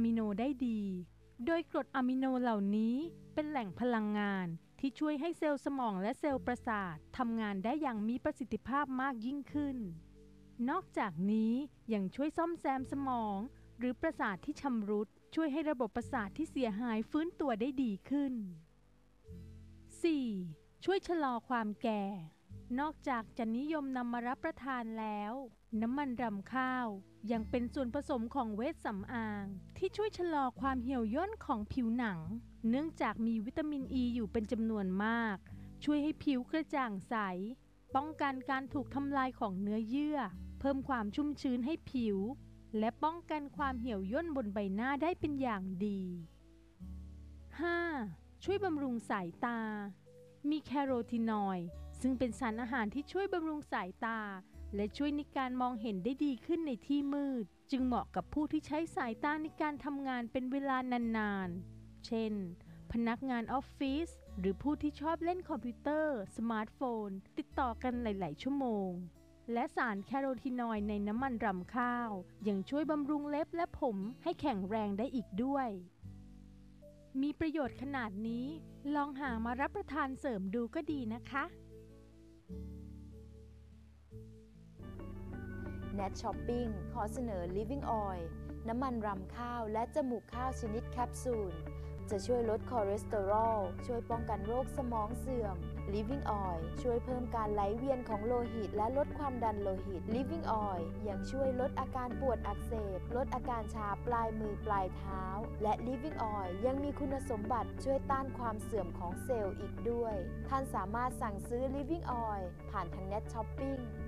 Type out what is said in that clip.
มิโนได้ดีโดยกรดอะมิโนเหล่านี้เป็นแหล่งพลังงานที่ช่วยให้เซลล์สมองและเซลล์ประสาททำงานได้อย่างมีประสิทธิภาพมากยิ่งขึ้นนอกจากนี้ยังช่วยซ่อมแซมสมองหรือประสาทที่ชำรุดช่วยให้ระบบประสาทที่เสียหายฟื้นตัวได้ดีขึ้น 4. ช่วยชะลอความแก่นอกจากจะนิยมนำมารับประทานแล้วน้ำมันรำข้าวยังเป็นส่วนผสมของเวชสำอางที่ช่วยชะลอความเหี่ยวย่นของผิวหนังเนื่องจากมีวิตามินอ e ีอยู่เป็นจำนวนมากช่วยให้ผิวกระจ่างใสป้องกันการถูกทำลายของเนื้อเยื่อเพิ่มความชุ่มชื้นให้ผิวและป้องกันความเหี่ยวย่นบนใบหน้าได้เป็นอย่างดี 5. ช่วยบำรุงสายตามีแคโรทีนอยด์ซึ่งเป็นสารอาหารที่ช่วยบำรุงสายตาและช่วยในการมองเห็นได้ดีขึ้นในที่มืดจึงเหมาะกับผู้ที่ใช้สายตาในการทำงานเป็นเวลานานๆเช่นพนักงานออฟฟิศหรือผู้ที่ชอบเล่นคอมพิวเตอร์สมาร์ทโฟนติดต่อกันหลายๆชั่วโมงและสารแคโรทีนอยด์ในน้ำมันรำข้าวยังช่วยบำรุงเล็บและผมให้แข็งแรงได้อีกด้วยมีประโยชน์ขนาดนี้ลองหามารับประทานเสริมดูก็ดีนะคะ Net Shopping ขอเสนอ Living Oil น้ำมันรำข้าวและจมูกข้าวชนิดแคปซูลจะช่วยลดคอเลสเตอรอลช่วยป้องกันโรคสมองเสื่อม Living Oil ช่วยเพิ่มการไหลเวียนของโลหิตและลดความดันโลหิต Living Oil ยังช่วยลดอาการปวดอักเสบลดอาการชาปลายมือปลายเท้าและ Living Oil ยังมีคุณสมบัติช่วยต้านความเสื่อมของเซลล์อีกด้วยท่านสามารถสั่งซื้อ Living Oil ผ่านทาง Net Shopping